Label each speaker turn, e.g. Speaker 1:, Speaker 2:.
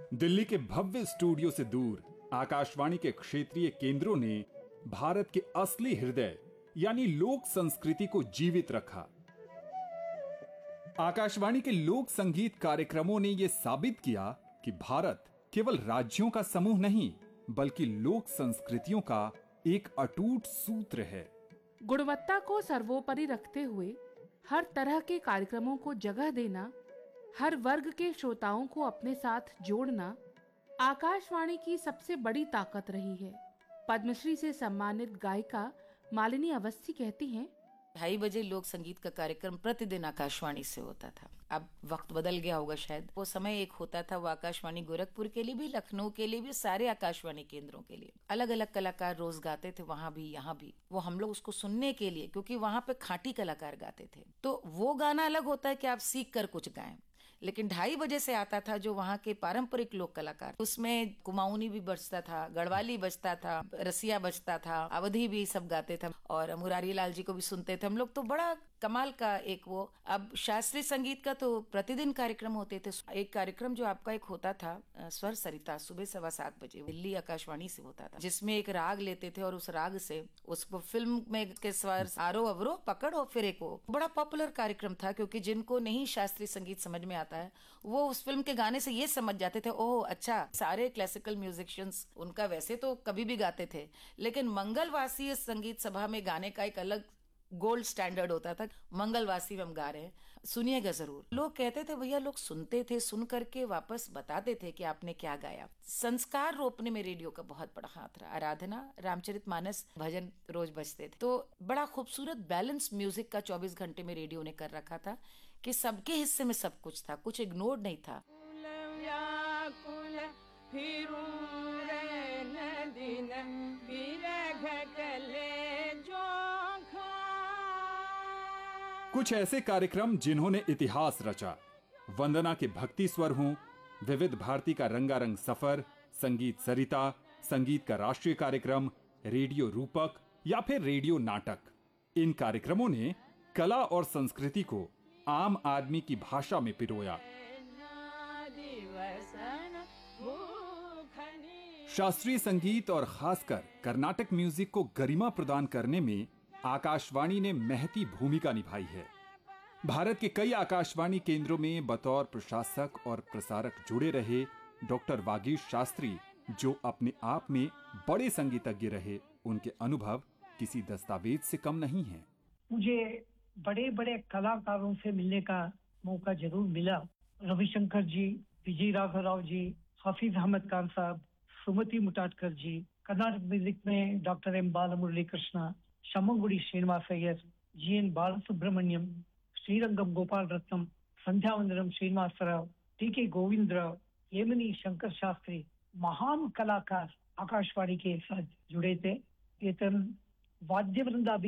Speaker 1: दिल्ली के भव्य स्टूडियो से दूर आकाशवाणी के क्षेत्रीय केंद्रों ने भारत के असली हृदय यानी लोक संस्कृति को जीवित रखा। आकाशवाणी के लोक संगीत कार्यक्रमों ने यह साबित किया कि भारत केवल राज्यों का समूह नहीं, बल्कि लोक संस्कृतियों का एक अटूट सूत्र है।
Speaker 2: गुणवत्ता को सर्वोपरि रखते हुए हर तरह के कार्यक्रमों को जगह देना, हर वर्ग के श्रोताओं को अपने साथ जोड़ना आकाशवाणी की सबसे बड़ी ताकत रही है। पद्मश्री से सम्मानित गायिका मालिनी अवस्थी कहती हैं,
Speaker 3: 2:30 बजे लोक संगीत का कार्यक्रम प्रतिदिन आकाशवाणी से होता था। अब वक्त बदल गया होगा शायद। वो समय एक होता था, वो आकाशवाणी गोरखपुर के लिए भी, लखनऊ के लिए भी, सारे आकाशवाणी केंद्रों के लिए अलग अलग कलाकार रोज गाते थे, वहां भी यहाँ भी। वो हम लोग उसको सुनने के लिए, क्योंकि वहां पे खाटी कलाकार गाते थे, तो वो गाना अलग होता है कि आप सीख कर कुछ गाएं। लेकिन 2:30 बजे से आता था जो वहाँ के पारंपरिक लोक कलाकार, उसमें कुमाऊनी भी बजता था, गढ़वाली बजता था, रसिया बजता था, अवधी भी सब गाते थे, और मुरारी लाल जी को भी सुनते थे हम लोग। तो बड़ा कमाल का एक वो। अब शास्त्रीय संगीत का तो प्रतिदिन कार्यक्रम होते थे। एक कार्यक्रम जो आपका एक होता था स्वर सरिता, सुबह 7:15 बजे दिल्ली आकाशवाणी से होता था, जिसमें एक राग लेते थे और उस राग से उसको फिल्म में के स्वर आरोह अवरोह पकड़ो फिर एक वो बड़ा पॉपुलर कार्यक्रम था। क्योंकि जिनको नहीं शास्त्रीय संगीत समझ में आता है, वो उस फिल्म के गाने से ये समझ जाते थे, ओह अच्छा, सारे क्लासिकल म्यूजिशियंस उनका वैसे तो कभी भी गाते थे, लेकिन मंगलवासी संगीत सभा में गाने का एक अलग गोल्ड स्टैंडर्ड होता था। मंगलवासी में हम गा रहे हैं, सुनिएगा जरूर। लोग कहते थे, भैया लोग सुनते थे, सुन करके वापस बताते थे कि आपने क्या गाया। संस्कार रोपने में रेडियो का बहुत बड़ा हाथ रहा। आराधना, रामचरितमानस भजन रोज बजते थे, तो बड़ा खूबसूरत बैलेंस म्यूजिक का 24 घंटे में रेडियो ने कर रखा था कि सबके हिस्से में सब कुछ था, कुछ इग्नोर नहीं था।
Speaker 1: कुछ ऐसे कार्यक्रम जिन्होंने इतिहास रचा। वंदना के भक्ति स्वर हों, विविध भारती का रंगारंग सफर, संगीत सरिता, संगीत का राष्ट्रीय कार्यक्रम, रेडियो रूपक या फिर रेडियो नाटक, इन कार्यक्रमों ने कला और संस्कृति को आम आदमी की भाषा में पिरोया। शास्त्रीय संगीत और खासकर कर्नाटक म्यूजिक को गरिमा प्रदान करने में आकाशवाणी ने महती भूमिका निभाई है। भारत के कई आकाशवाणी केंद्रों में बतौर प्रशासक और प्रसारक जुड़े रहे डॉक्टर वागीश शास्त्री, जो अपने आप में बड़े संगीतज्ञ रहे, उनके अनुभव किसी दस्तावेज से कम नहीं है।
Speaker 4: मुझे बड़े बड़े कलाकारों से मिलने का मौका जरूर मिला। रविशंकर जी, विजय राघव राव जी, हफीज अहमद खान साहब, सुमति मुटाटकर जी, कर्नाटक म्यूजिक में doctor M Balamurali Krishna, शम्मगुड़ी Srinivas Iyer, GN. Balasubrahmanyam, Srirangam Gopal Ratnam, संध्यावंदनम Srinivasrao, TK. Govindrao, येमनी Shankar Shastri, महान कलाकार आकाशवाणी के साथ जुड़े थे। कीर्तन वाद्य वृंदा